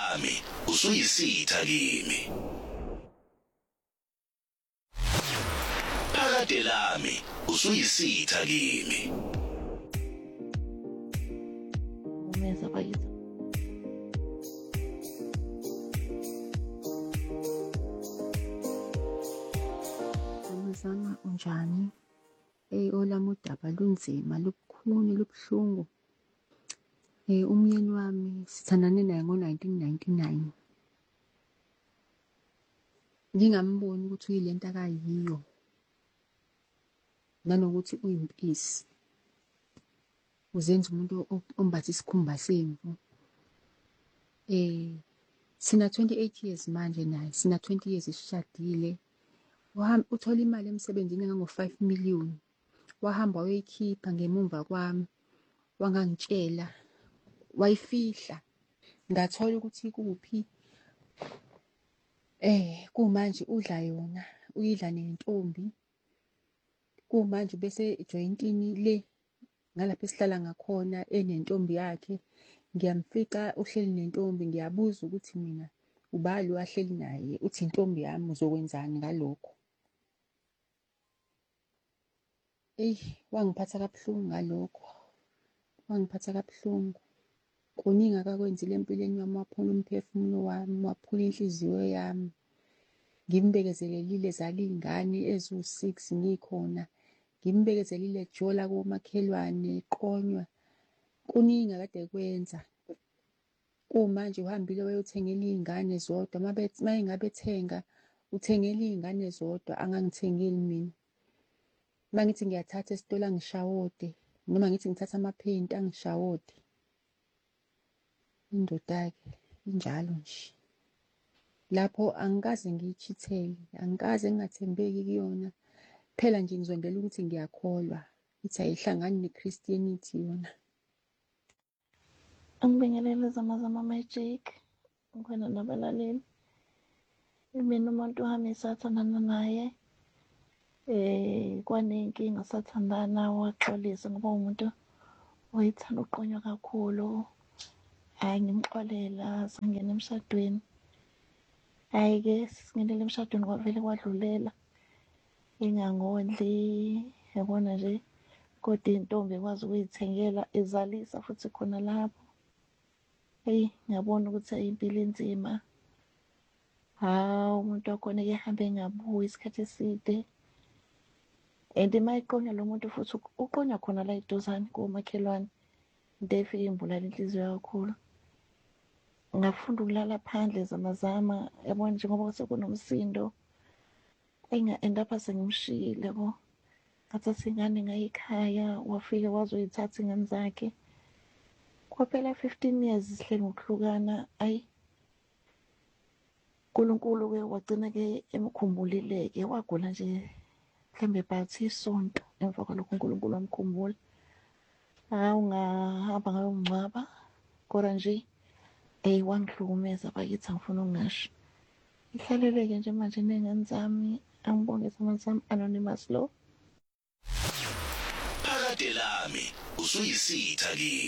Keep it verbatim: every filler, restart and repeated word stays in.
lami usuyisitha kimi. Phakade lami usuyisitha kimi. Umeza bakithi. Amazama unjani? Eh olami udaba lunzima lubukhuni lubuhlungu. Eh umyeni wami sithandane naye ngo nineteen ninety-nine. Ngingamboni ukuthi uyilento akayiyo. Nanokuthi uyimpisi. Uzenza umuntu ombatha isikhumba semvu. Eh sina twenty-eight years manje naye, sina twenty years sishadile. Wahamba uthola imali emsebenzini engango five million. Wahamba wayoyikhipha ngemumva kwami. Wangangitshela, wayifihla. Ngathola ukuthi kuphi. Eh kumanje udla yona, uyidla nentombi. Kumanje bese jointini le ngalapha esihlala ngakhona enentombi yakhe. Ngiyamfica uhleli nentombi, ngiyabuza ukuthi mina ubani wahleli naye, uthi intombi yami uzokwenzani ngalokho. Eh wangiphatha kabuhlungu ngalokho. Wangiphatha kabuhlungu. Kuningi akakwenzile empilweni yami, waphula umphefumulo wami, waphula inhliziyo yami. Ngimbekezelelile zala iy'ngane eziwu six ngikhona. Ngimbekezelile jola komakhelwane, qonywa. Kuningi akade ekwenza. Kumanje uhambile wayothengela iy'ngane zodwa. Uma ngabe ethenga, uthengela iy'ngane zodwa, angangithengeli mina. Uma ngithi ngiyathatha esitolo angishawode, noma ngithi ngithatha amaphenti angishawode. Indoda-ke injalo nje. Lapho angikaze ngiyithithele, angikaze ngingathembeki kuyona. Phela nje ngizondela ukuthi ngiyakholwa. Ithi ayihlangani ne-Christianity yona. Angibingelele zamazama magic. Ngikhona nabalaleli. Mina umuntu wami sathandana naye. Eh kwanenkinga sathandana waxolisa ngoba umuntu wayethanda uqonywa kakhulu. Hayi ngimxolela singena emshadweni. Hayi ke singenele emshadweni kwavele kwadlulela. Ingangondli yabona nje kodwa intombi ekwazi ukuyithengela izalisa futhi khona lapho. Hey ngiyabona ukuthi ayimpilo enzima. Hawu umuntu wakhona ke hambe engabuyi isikhathi eside. And mayiqonya lo muntu futhi uqonya khona la iduzane komakhelwane. Into efika imbulala inhliziyo kakhulu. Ngafunda ukulala phandle zamazama yabona njengoba sekunomsindo. Enga-end up sengimshiyile bo. Ngathatha ingane ngayikhaya, wafika wazoyithatha ingane zakhe. Kwaphela fifteen years sihleli ngokuhlukana. Ayi uNkulunkulu ke wagcina ke emkhumbulile ke wagula nje mhlambe bathi isonto emva kwalokho uNkulunkulu wamkhumbula. Hawu ngahamba ngayomngcwaba kodwa nje eh wangihlukumeza bakithi angifuna ukungasho. Ihlaleleke nje manje nengane zami. Angibonge zamazama anonymous lo. Phakade lami usuyisitha kimi.